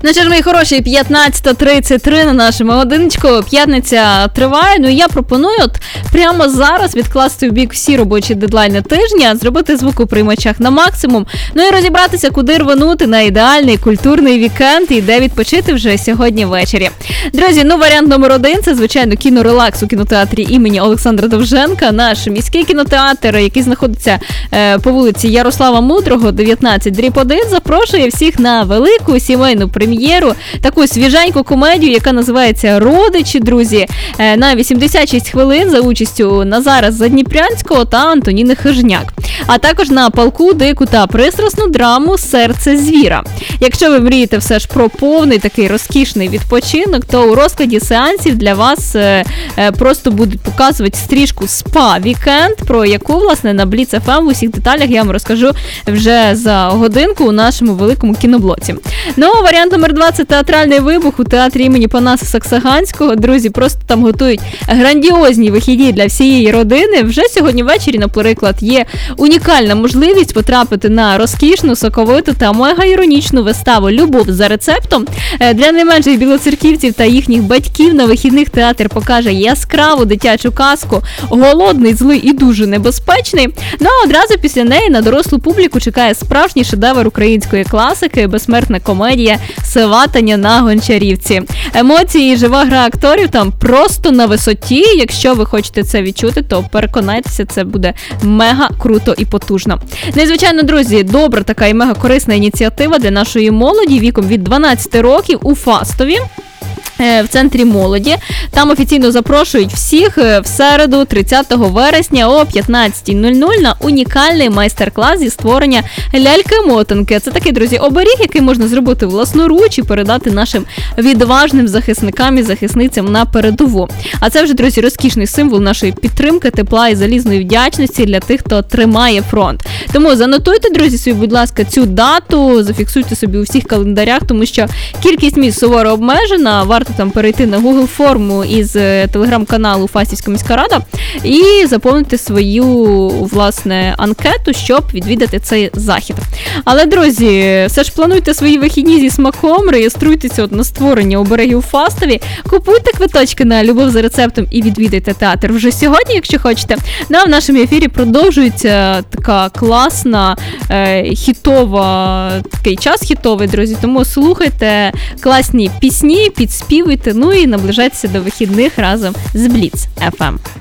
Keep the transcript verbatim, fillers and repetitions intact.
Ну що ж, мої хороші, п'ятнадцята тридцять три на нашому годиночку. П'ятниця триває. Ну і я пропоную от прямо зараз відкласти в бік всі робочі дедлайни тижня, зробити звук у приймачах на максимум, ну і розібратися, куди рванути на ідеальний культурний вікенд і де відпочити вже сьогодні ввечері. Друзі, ну варіант номер один – це, звичайно, кінорелакс у кінотеатрі імені Олександра Довженка. Наш міський кінотеатр, який знаходиться е, по вулиці Ярослава Мудрого, дев'ятнадцять дріб один, запрошує всіх на велику сімейну прем'єру, таку свіженьку комедію, яка називається «Родичі, друзі», е, на вісімдесят шість хвилин за участю Назара Задніпрянського та Антоніни Хижняк. А також на палку, дику та пристрасну драму «Серце звіра». Якщо ви мрієте все ж про повний такий розкішний відпочинок, то у розкладі сеансів для вас е, е, просто будуть показувати стрічку «Спа-вікенд», про яку, власне, на Бліц еф ем в усіх деталях я вам розкажу вже за годинку у нашому великому кіноблоці. Ну, варіант номер два – це театральний вибух у театрі імені Панаса Саксаганського. Друзі, просто там готують грандіозні вихідні для всієї родини. Вже сьогодні ввечері, наприклад, є унікальна можливість потрапити на розкішну, соковиту та мега-іронічну виставу «Любов за рецептом». Для найменших білоцерківців та їхніх батьків на вихідних театр покаже яскраву дитячу казку «Голодний, злий і дуже небезпечний». Ну а одразу після неї на дорослу публіку чекає справжній шедевр української класики – безсмертна комедія «Сватання на Гончарівці». Емоції і жива гра акторів там просто на висоті. Якщо ви хочете це відчути, то переконайтеся, це буде мега круто і потужно. Ну і, звичайно, друзі, добра така і мега корисна ініціатива для нашої молоді віком від дванадцяти років у Фастові, в центрі молоді. Там офіційно запрошують всіх в середу, тридцятого вересня о п'ятнадцятій нуль нуль на унікальний майстер-клас зі створення ляльки-мотанки. Це такий, друзі, оберіг, який можна зробити власноруч і передати нашим відважним захисникам і захисницям на передову. А це вже, друзі, розкішний символ нашої підтримки, тепла і залізної вдячності для тих, хто тримає фронт. Тому занотуйте, друзі, собі, будь ласка, цю дату, зафіксуйте собі у всіх календарях, тому що кількість місць суворо обмежена, варто там перейти на Google форму із телеграм-каналу Фастівська міська рада і заповнити свою, власне, анкету, щоб відвідати цей захід. Але, друзі, все ж плануйте свої вихідні зі смаком, реєструйтеся от на створення оберегів у Фастові, купуйте квиточки на «Любов за рецептом» і відвідайте театр вже сьогодні, якщо хочете. Ну а в нашому ефірі продовжується така класна, е, хітова, такий час хітовий, друзі, тому слухайте класні пісні, підспівуйте, ну і наближайтеся до вихідних разом з Бліц еф ем.